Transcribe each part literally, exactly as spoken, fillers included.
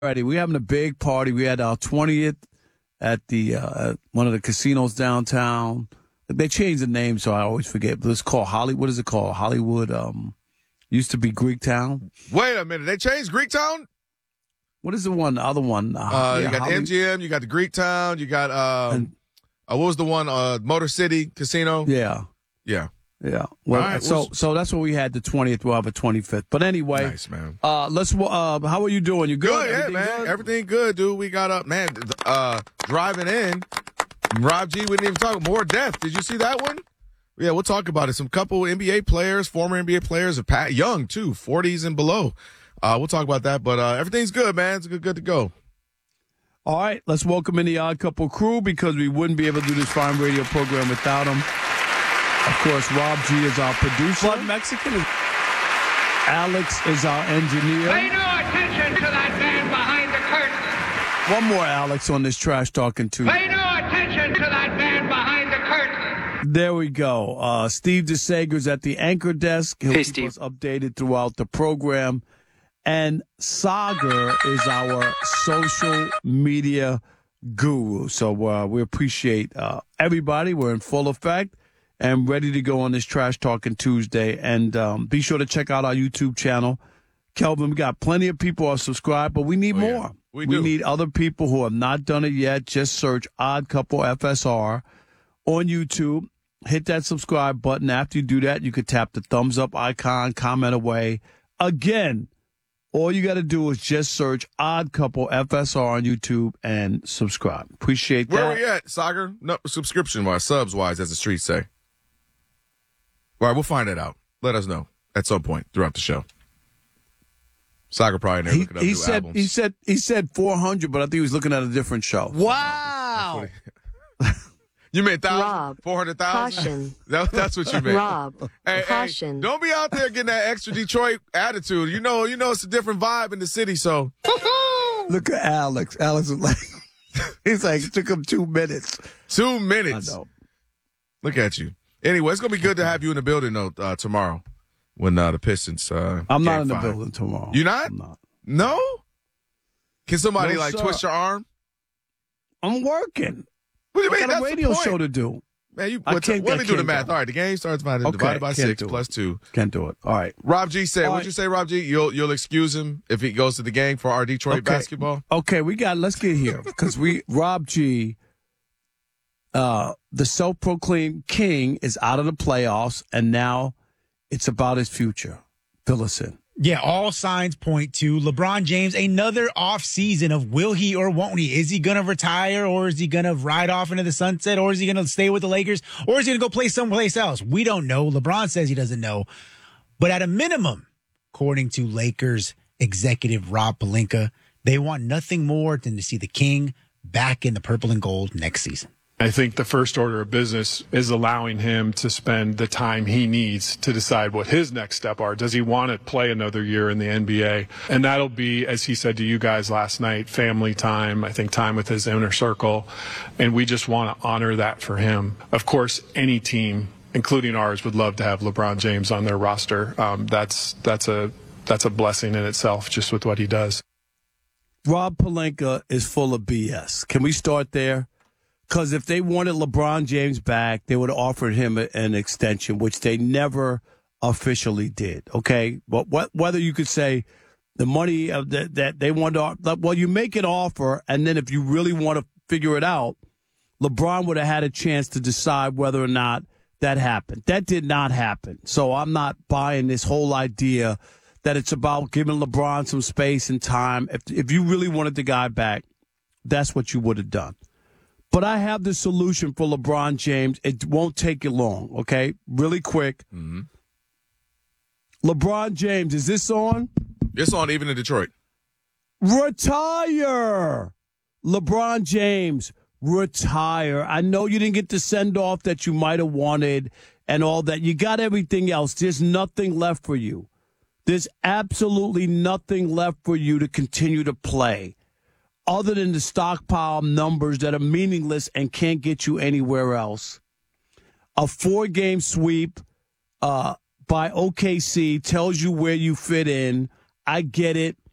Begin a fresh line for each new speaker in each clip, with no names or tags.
Alrighty, we're having a big party. We had our twentieth at the uh, one of the casinos downtown. They changed the name, so I always forget. But it's called Hollywood. What is it called? Hollywood. Um, used to be Greektown.
Wait a minute, they changed Greektown?
What is the one? The other one? Uh,
Uh,
yeah,
you got
Holly-
the M G M, you got the Greektown, you got um,
And-
uh, what was the one? Uh, Motor City Casino.
Yeah,
Yeah.
yeah. Well,
All right,
so
well-
so that's what we had. The twentieth. We'll have a twenty-fifth. But anyway,
Nice, man.
Uh, let's. Uh, how are you doing? You good?
Good, yeah,
Everything
man.
good?
Everything good, dude. We got up, man. Uh, driving in, Rob G. We didn't even talk more death. Did you see that one? Yeah, we'll talk about it. Some couple N B A players, former N B A players, are Pat young too, forties and below. Uh, we'll talk about that, but uh, everything's good, man. It's good, good to go.
All right, let's welcome in the Odd Couple crew because we wouldn't be able to do this fine radio program without them. Of course, Rob G is our producer. Blood Mexican. Alex is our engineer.
Pay no attention to that man behind the curtain.
One more Alex on this Trash Talking Tuesday.
Pay no attention to that man behind the curtain.
There we go. Uh, Steve DeSager's at the anchor desk. He'll
Hey,
keep
Steve.
us updated throughout the program. And Sagar is our social media guru. So uh, we appreciate uh, everybody. We're in full effect and ready to go on this Trash Talking Tuesday. And um, be sure to check out our YouTube channel. Kelvin, we got plenty of people who are subscribed, but we need
Oh, yeah.
more.
We do.
need other people who have not done it yet. Just search Odd Couple F S R on YouTube. Hit that subscribe button. After you do that, you could tap the thumbs up icon, comment away. Again, all you got to do is just search Odd Couple F S R on YouTube and subscribe. Appreciate that.
Where are we at, Sagar? No, subscription-wise, subs-wise, as the streets say. All right, we'll find it out. Let us know at some point throughout the show. Sagar probably never
He,
looking up
he
new
said
albums.
he said he said four hundred, but I think he was looking at a different show.
Wow.
You meant thousand?
Rob,
four hundred thousand?
caution.
That, that's what you meant.
Rob,
Hey, hey,
caution.
don't be out there getting that extra Detroit attitude. You know, you know it's a different vibe in the city, so.
Look at Alex. Alex was like, he's like, it took him two minutes.
Two
I
minutes.
know.
Look at you. Anyway, it's going to be good to have you in the building, though, uh, tomorrow when uh, the Pistons uh,
I'm not
game
in the
five.
building tomorrow.
You not?
I'm not.
No? Can somebody,
No,
like,
sir.
twist your arm?
I'm working.
What do you
I
mean?
got a
That's the
radio
point.
show to do.
Man, you,
I
what,
can't-
let
I
me do the
can't
math.
go.
All right, the game starts by
Okay,
divided by
can't
six
do it.
plus two.
Can't do it. All right.
Rob G said,
All
what'd
right.
you say, Rob G? You'll you'll excuse him if he goes to the game for our Detroit
Okay.
basketball?
Okay, we got. Let's get here because we Rob G, uh, the self-proclaimed king, is out of the playoffs, and now it's about his future. Fill us in.
Yeah, all signs point to LeBron James, another off season of will he or won't he? Is he going to retire or is he going to ride off into the sunset or is he going to stay with the Lakers or is he going to go play someplace else? We don't know. LeBron says he doesn't know. But at a minimum, according to Lakers executive Rob Pelinka, they want nothing more than to see the king back in the purple and gold next season.
I think the first order of business is allowing him to spend the time he needs to decide what his next step are. Does he want to play another year in the N B A? And that'll be, as he said to you guys last night, family time, I think time with his inner circle. And we just want to honor that for him. Of course, any team, including ours, would love to have LeBron James on their roster. Um, that's, that's a, that's a blessing in itself, just with what he does.
Rob Pelinka is full of B S. Can we start there? Because if they wanted LeBron James back, they would have offered him a- an extension, which they never officially did. Okay, but what, whether you could say the money of the, that they wanted to, well, you make an offer, and then if you really want to figure it out, LeBron would have had a chance to decide whether or not that happened. That did not happen. So I'm not buying this whole idea that it's about giving LeBron some space and time. If if you really wanted the guy back, that's what you would have done. But I have the solution for LeBron James. It won't take you long, okay? Really quick.
Mm-hmm.
LeBron James, is this on?
It's on even in Detroit.
Retire! LeBron James, retire. I know you didn't get the send-off that you might have wanted and all that. You got everything else. There's nothing left for you. There's absolutely nothing left for you to continue to play other than the stockpile numbers that are meaningless and can't get you anywhere else. A four-game sweep uh, by O K C tells you where you fit in. I get it.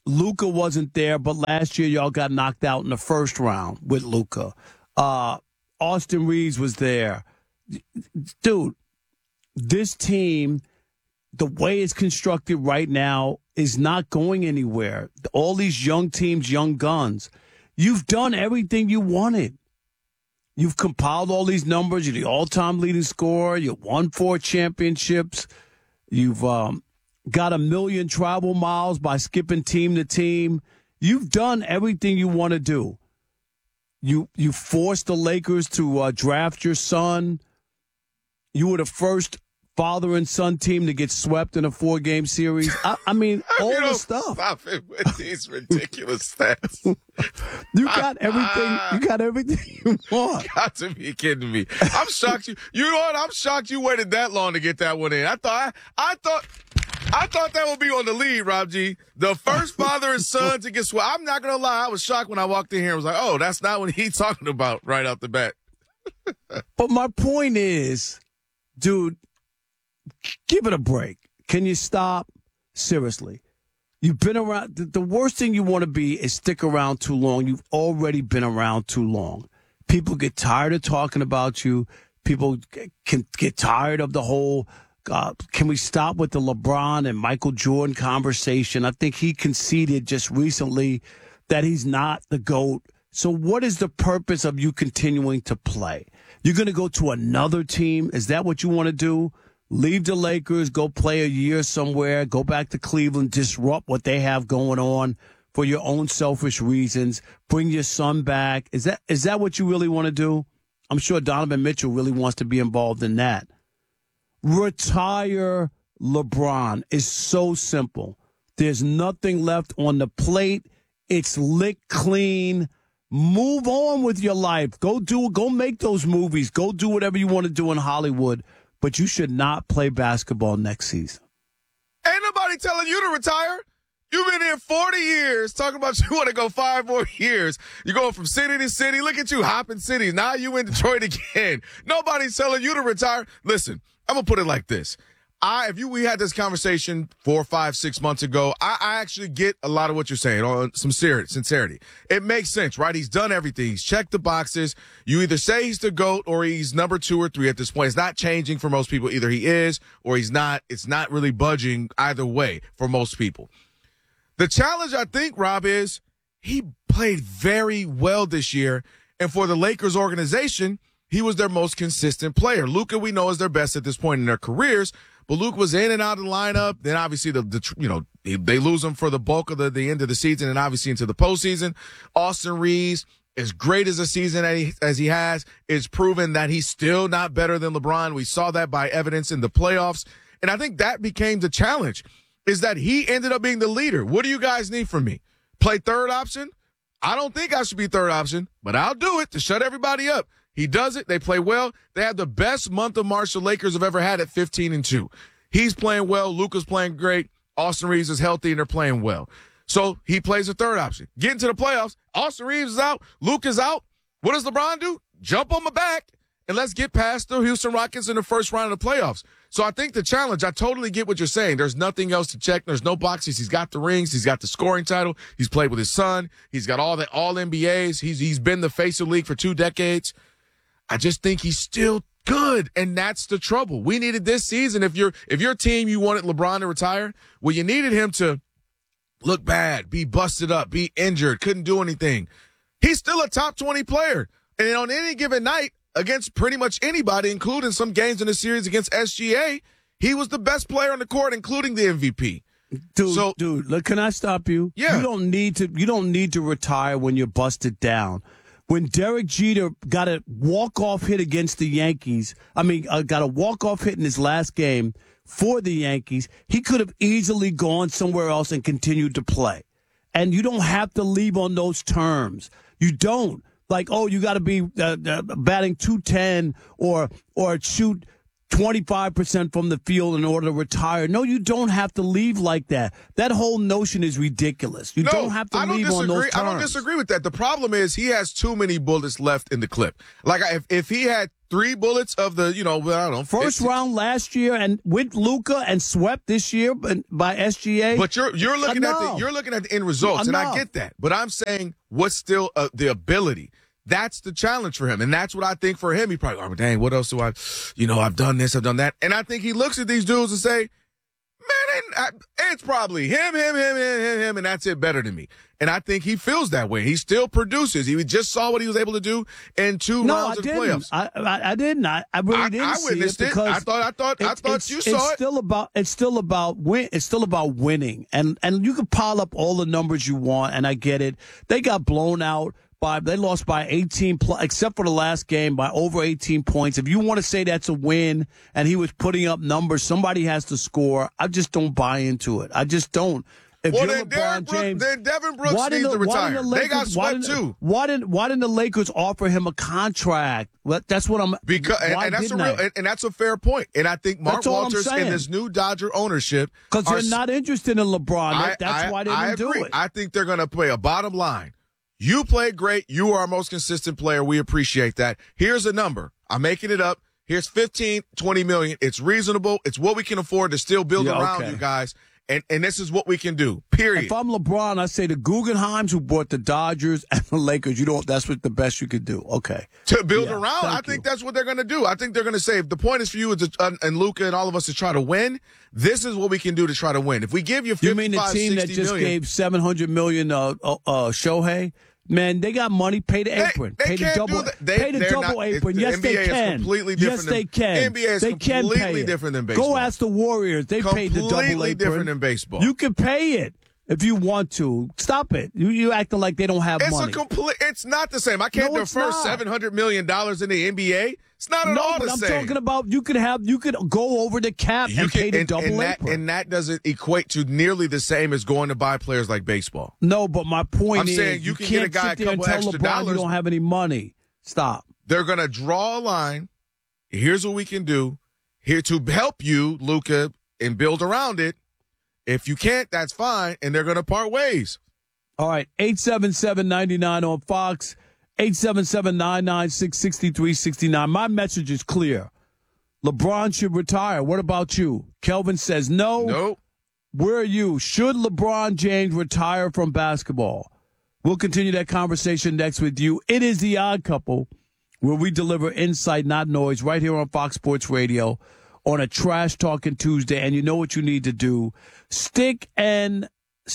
Luka wasn't there, but last year y'all got knocked out in the first round with Luka. Uh, Austin Reeves was there. Dude, this team, the way it's constructed right now, is not going anywhere. All these young teams, young guns. You've done everything you wanted. You've compiled all these numbers. You're the all-time leading scorer. You won four championships. You've um, got a million travel miles by skipping team to team. You've done everything you want to do. You you forced the Lakers to uh, draft your son. You were the first father and son team to get swept in a four-game series. I, I mean, all
you
the
know,
stuff.
Stop it with these ridiculous stats.
You got everything. You got everything you want.
Got to be kidding me. I'm shocked you. You know what? I'm shocked you waited that long to get that one in. I thought. I, I thought. I thought that would be on the lead, Rob G. The first father and son to get swept. I'm not gonna lie. I was shocked when I walked in here. I was like, oh, that's not what he's talking about right out the bat.
But my point is, dude. Give it a break. Can you stop? Seriously. You've been around. The, the worst thing you want to be is stick around too long. You've already been around too long. People get tired of talking about you. People get, can get tired of the whole, uh, can we stop with the LeBron and Michael Jordan conversation? I think he conceded just recently that he's not the GOAT. So what is the purpose of you continuing to play? You're going to go to another team? Is that what you want to do? Leave the Lakers, go play a year somewhere, go back to Cleveland, disrupt what they have going on for your own selfish reasons, bring your son back. Is that is that what you really want to do? I'm sure Donovan Mitchell really wants to be involved in that. Retire LeBron is so simple. There's nothing left on the plate. It's licked clean. Move on with your life. Go do, go make those movies. Go do whatever you want to do in Hollywood. But you should not play basketball next season.
Ain't nobody telling you to retire. You've been here forty years talking about you want to go five more years. You're going from city to city. Look at you hopping cities. Now you in Detroit again. Nobody's telling you to retire. Listen, I'm going to put it like this. I, if you, we had this conversation four, five, six months ago, I, I actually get a lot of what you're saying on some sincerity. It makes sense, right? He's done everything. He's checked the boxes. You either say he's the GOAT or he's number two or three at this point. It's not changing for most people. Either he is or he's not. It's not really budging either way for most people. The challenge, I think, Rob, is he played very well this year. And for the Lakers organization, he was their most consistent player. Luka, we know, is their best at this point in their careers. But Luke was in and out of the lineup. Then obviously the, the you know, they, they lose him for the bulk of the, the end of the season and obviously into the postseason. Austin Reeves, as great as a season as he, as he has, is proven that he's still not better than LeBron. We saw that by evidence in the playoffs. And I think that became the challenge, is that he ended up being the leader. What do you guys need from me? Play third option? I don't think I should be third option, but I'll do it to shut everybody up. He does it. They play well. They have the best month of March the Lakers have ever had at fifteen and two. He's playing well. Luka's playing great. Austin Reeves is healthy and they're playing well. So he plays a third option. Get into the playoffs. Austin Reeves is out. Luke is out. What does LeBron do? Jump on my back and let's get past the Houston Rockets in the first round of the playoffs. So I think the challenge, I totally get what you're saying. There's nothing else to check. There's no boxes. He's got the rings. He's got the scoring title. He's played with his son. He's got all the all N B As. He's he's been the face of the league for two decades. I just think he's still good, and that's the trouble. We needed this season. If you're if your team, you wanted LeBron to retire, well, you needed him to look bad, be busted up, be injured, couldn't do anything. He's still a top twenty player, and on any given night against pretty much anybody, including some games in the series against S G A, he was the best player on the court, including the M V P.
Dude,
so,
dude, look, can I stop you?
Yeah.
You don't need to. You don't need to retire when you're busted down. When Derek Jeter got a walk-off hit against the Yankees, I mean, uh, got a walk-off hit in his last game for the Yankees, he could have easily gone somewhere else and continued to play. And you don't have to leave on those terms. You don't. Like, oh, you got to be uh, uh, batting two ten or or shoot twenty-five percent from the field in order to retire. No, you don't have to leave like that. That whole notion is ridiculous. You
no,
don't have to
I don't
leave
disagree.
on those terms.
I don't disagree with that. The problem is he has too many bullets left in the clip. Like if if he had three bullets of the, you know, I don't know.
First round last year and with Luka and swept this year by S G A.
But you're you're looking
Enough.
at the you're looking at the end results, and I
Enough.
get that. But I'm saying what's still uh, the ability. That's the challenge for him, and that's what I think for him. He probably, oh, dang, what else do I, you know, I've done this, I've done that, and I think he looks at these dudes and say, man, I, it's probably him, him, him, him, him, him, and that's it better than me. And I think he feels that way. He still produces. He just saw what he was able to do in two
no,
rounds
I
of the
didn't.
playoffs.
I, I, I didn't. I, I really
I,
didn't
I
see
witnessed
it
it.
because
I thought, I thought, I
it-
thought
it's,
you
it's
saw it.
Still about, it's still about win. It's still about winning, and and you can pile up all the numbers you want, and I get it. They got blown out. By, they lost by eighteen, plus, except for the last game, by over eighteen points. If you want to say that's a win and he was putting up numbers, somebody has to score. I just don't buy into it. I just don't. If
Well,
you're
then,
LeBron
Derek Brooks,
James,
then Devin Brooks
why
needs
didn't
to
the- why
retire.
didn't the
They got
Lakers- why
swept
didn't-
too.
Why didn't Why didn't the Lakers offer him a contract? Well, that's what I'm.
Because and,
why
and that's a
didn't
real
they?
and, and that's a fair point. And I think Mark
That's all I'm
Walters
saying.
and this new Dodger ownership
Because
are
they're not interested in LeBron.
I,
That's
I,
why they
I
didn't
agree.
do it.
I think they're going to play a bottom line. You played great. You are our most consistent player. We appreciate that. Here's a number. I'm making it up. Here's fifteen, twenty million. It's reasonable. It's what we can afford to still build
Yeah,
around
okay.
you guys. And and this is what we can do. Period.
If I'm LeBron, I say the Guggenheims who bought the Dodgers and the Lakers. You don't. That's what the best you could do. Okay.
To build
Yeah,
around, I
thank
think
you.
that's what they're going to do. I think they're going to say, if the point is for you to, uh, and Luka and all of us to try to win, this is what we can do to try to win. If we give you
You mean the
fifty-five,
team that
sixty
just
million,
gave seven hundred million uh, uh, uh, Shohei? Man, they got money. Pay the
They-
apron.
they
pay the
can't
double.
do that. They-
pay the
they're
double
not-
apron.
the
Yes,
N B A
they
is
can.
completely
yes,
different
they
than-
can.
N B A is
they can
completely
pay it.
different than baseball.
Go ask the Warriors. They paid the double
Completely
apron.
different than baseball.
You can pay it if you want to. Stop it. You you acting like they don't have
It's
money.
a complete. It's not the same. I can't
No, it's
defer
not.
seven hundred million dollars in the N B A. It's not at
no,
all
but
the
I'm
same.
talking about you could have you could go over the cap
You
and
can-
pay the
and,
double
and that,
apron.
and that doesn't equate to nearly the same as going to buy players like baseball.
No, but my point
I'm
is,
saying you can get a
can't
guy
sit
a
there and
couple
tell
extra
LeBron
dollars.
you don't have any money. Stop.
They're going to draw a line. Here's what we can do here to help you, Luka, and build around it. If you can't, that's fine, and they're going to part ways.
All right, eight seven seven, nine nine on Fox, eight seven seven, nine nine six, six three six nine. My message is clear. LeBron should retire. What about you? Kelvin says no.
Nope.
Where are you? Should LeBron James retire from basketball? We'll continue that conversation next with you. It is The Odd Couple, where we deliver insight, not noise, right here on Fox Sports Radio on a Trash Talking Tuesday. And you know what you need to do. Stick and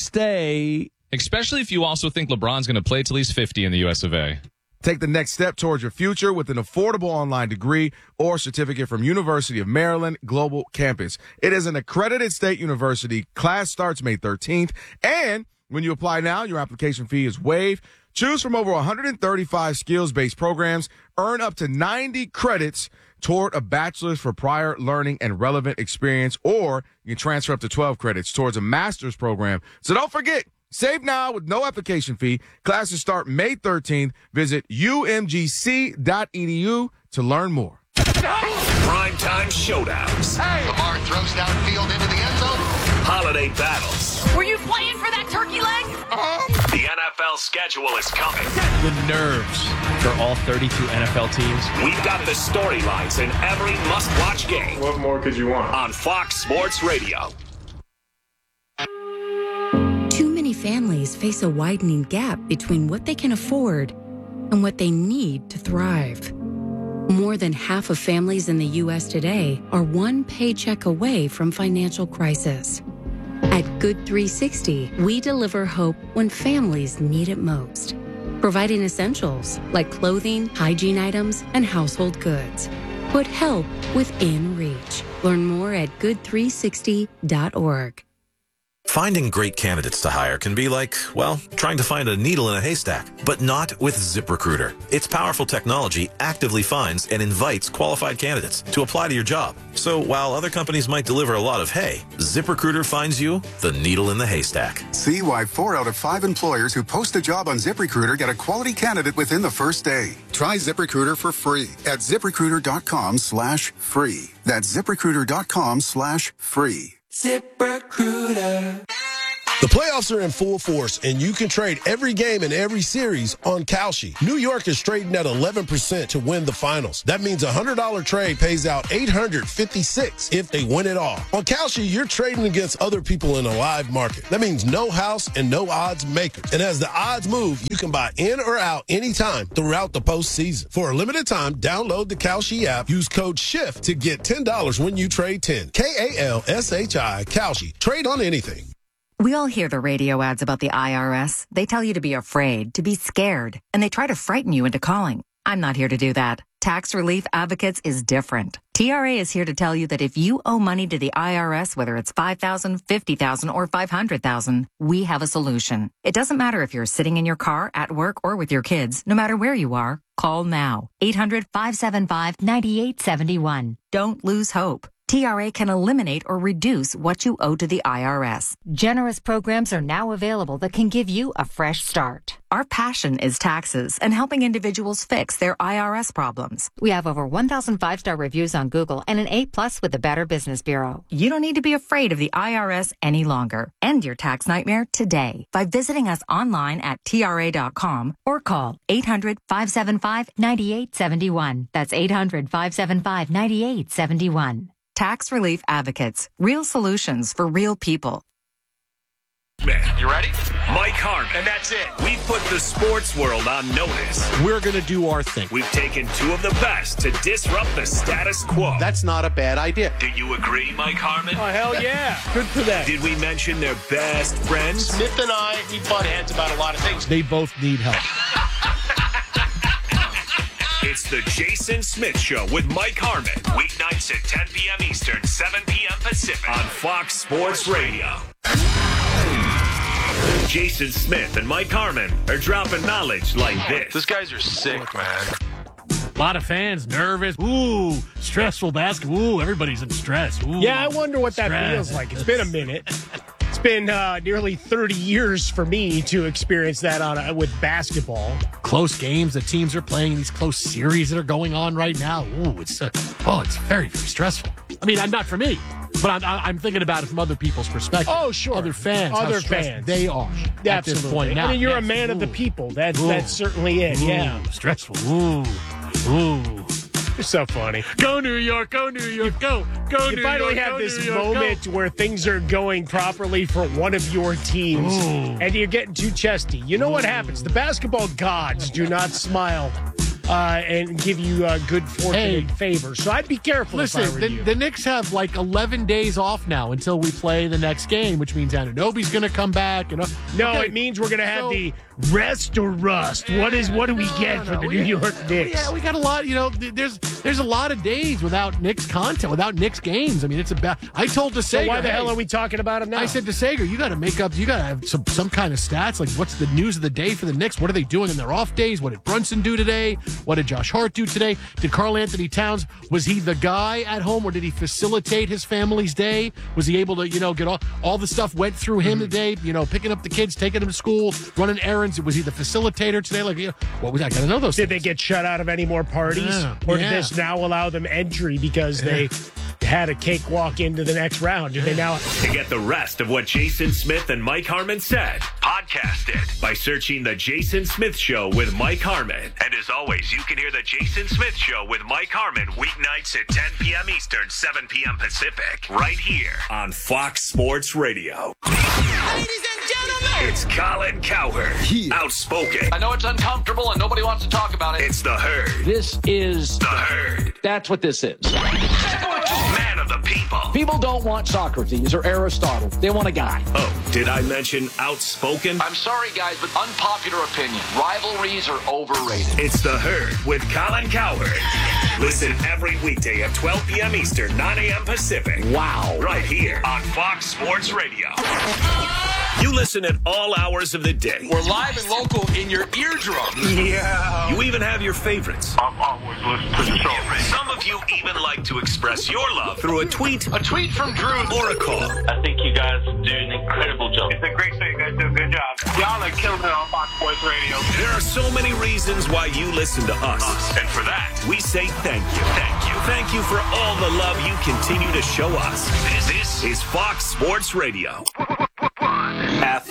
stay.
Especially if you also think LeBron's going to play till he's fifty in the U S of A.
Take the next step towards your future with an affordable online degree or certificate from University of Maryland Global Campus. It is an accredited state university. Class starts May thirteenth. And when you apply now, your application fee is waived. Choose from over one hundred thirty-five skills-based programs. Earn up to ninety credits toward a bachelor's for prior learning and relevant experience, or you can transfer up to twelve credits towards a master's program. So don't forget, save now with no application fee. Classes start May thirteenth. Visit U M G C dot E D U to learn more.
Primetime showdowns.
Lamar throws downfield into the end zone.
Holiday battles.
Were you playing for that turkey leg?
The N F L schedule is coming.
The nerves for all thirty-two N F L teams.
We've got the storylines in every must-watch game.
What more could you want?
On Fox Sports Radio.
Too many families face a widening gap between what they can afford and what they need to thrive. More than half of families in the U S today are one paycheck away from financial crisis. At Good three sixty, we deliver hope when families need it most, providing essentials like clothing, hygiene items, and household goods. Put help within reach. Learn more at good three sixty dot org.
Finding great candidates to hire can be like, well, trying to find a needle in a haystack, but not with ZipRecruiter. Its powerful technology actively finds and invites qualified candidates to apply to your job. So while other companies might deliver a lot of hay, ZipRecruiter finds you the needle in the haystack.
See why four out of five employers who post a job on ZipRecruiter get a quality candidate within the first day. Try ZipRecruiter for free at ZipRecruiter.com slash free. That's ZipRecruiter.com slash free.
ZipRecruiter. The playoffs are in full force, and you can trade every game and every series on Kalshi. New York is trading at eleven percent to win the finals. That means a one hundred dollars trade pays out eight hundred fifty-six dollars if they win it all. On Kalshi, you're trading against other people in a live market. That means no house and no odds makers. And as the odds move, you can buy in or out anytime throughout the postseason. For a limited time, download the Kalshi app. Use code SHIFT to get ten dollars when you trade ten. K A L S H I, Kalshi. Trade on anything.
We all hear the radio ads about the I R S. They tell you to be afraid, to be scared, and they try to frighten you into calling. I'm not here to do that. Tax Relief Advocates is different. T R A is here to tell you that if you owe money to the I R S, whether it's five thousand dollars, fifty thousand dollars, or five hundred thousand dollars, we have a solution. It doesn't matter if you're sitting in your car, at work, or with your kids. No matter where you are, call now. eight hundred, five seven five, nine eight seven one. Don't lose hope. T R A can eliminate or reduce what you owe to the I R S. Generous programs are now available that can give you a fresh start. Our passion is taxes and helping individuals fix their I R S problems. We have over one thousand five-star reviews on Google and an A plus with the Better Business Bureau. You don't need to be afraid of the I R S any longer. End your tax nightmare today by visiting us online at T R A dot com or call eight hundred, five seven five, nine eight seven one. That's eight hundred, five seven five, nine eight seven one. Tax Relief Advocates. Real solutions for real people.
Man, you ready? Mike Harmon. And that's it. We've put the sports world on notice.
We're going to do our thing.
We've taken two of the best to disrupt the status quo.
That's not a bad idea.
Do you agree, Mike Harmon?
Oh, hell yeah. Good for them.
Did we mention their best friends?
Smith and I, we butt heads about a lot of things. They both need help.
It's the Jason Smith Show with Mike Harmon. Weeknights at ten p.m. Eastern, seven p.m. Pacific on Fox Sports Radio. Jason Smith and Mike Harmon are dropping knowledge like this.
These guys are sick, man.
A lot of fans nervous. Ooh, stressful basketball. Ooh, everybody's in stress. Ooh,
yeah, I wonder what that
stress.
feels like. It's been a minute. It's been uh, nearly thirty years for me to experience that on a, with basketball.
Close games that teams are playing, these close series that are going on right now. Ooh, it's uh, oh, it's very, very stressful. I mean, not for me, but I'm, I'm thinking about it from other people's perspective.
Oh, sure.
Other fans.
Other
how stressed
fans.
They are
Absolutely.
at this point now.
I mean, you're
yes.
a man
Ooh.
of the people. That's,
Ooh.
that's certainly it,
Ooh.
yeah.
Stressful. Ooh. Ooh.
You're so funny.
Go New York, go New York, go, go
you
New York. You
finally have this
York,
moment
go.
where things are going properly for one of your teams,
Ooh.
and you're getting too chesty. You know
Ooh.
what happens? The basketball gods do not smile uh, and give you uh, good fortune
Hey.
and favor. So I'd be careful.
Listen,
if I were
the,
you.
the Knicks have like eleven days off now until we play the next game, which means Anunoby's going to come back. And
no,
okay.
it means we're going to have
So-
the rest or rust. What is? What do we
No,
get
no,
for the
we-
New York Knicks?
Yeah, we got a lot. You know, th- there's there's a lot of days without Knicks content, without Knicks games. I mean, it's about. I told DeSager,
So why the
hey,
hell are we talking about it now?
I said to Sager, you got to make up. You got to have some some kind of stats. Like, what's the news of the day for the Knicks? What are they doing in their off days? What did Brunson do today? What did Josh Hart do today? Did Karl Anthony Towns, was he the guy at home, or did he facilitate his family's day? Was he able to, you know, get all all the stuff went through him
Mm-hmm.
today? You know, picking up the kids, taking them to school, running errands. Was he the facilitator today? Like, you know, what was I got to know those?
Did
things.
they get shut out of any more parties?
Yeah,
Or did
yeah.
this now allow them entry because they had a cakewalk into the next round? Do they now?
To get the rest of what Jason Smith and Mike Harmon said, podcast it by searching The Jason Smith Show with Mike Harmon. And as always, you can hear The Jason Smith Show with Mike Harmon weeknights at ten p.m. Eastern, seven p.m. Pacific, right here on Fox Sports Radio.
Ladies and gentlemen,
it's Colin Cowherd, outspoken.
I know it's uncomfortable and nobody wants to talk about it.
It's The Herd.
This is
The Herd.
That's what this is.
Man of the people.
People don't want Socrates or Aristotle. They want a guy.
Oh, did I mention outspoken?
I'm sorry, guys, but unpopular opinion. Rivalries are overrated.
It's The Herd with Colin Cowherd. Listen every weekday at twelve p.m. Eastern, nine a.m. Pacific.
Wow.
Right here on Fox Sports Radio. You listen at all hours of the day.
We're live and local in your eardrum.
Yeah. You even have your favorites.
I'm always listening to the show.
Some of you even like to express your love through a tweet,
a tweet from Drew,
or a call.
I think you guys do an incredible job. It's a great show. You guys do a good job. Y'all are killing it on Fox Sports Radio.
There are so many reasons why you listen to us. And for that, we say thank you. Thank you. Thank you for all the love you continue to show us. This, this is Fox Sports Radio.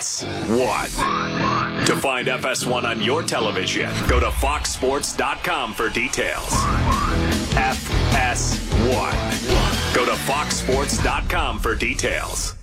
S one. To find F S one on your television, go to fox sports dot com for details. F S one. Go to fox sports dot com for details.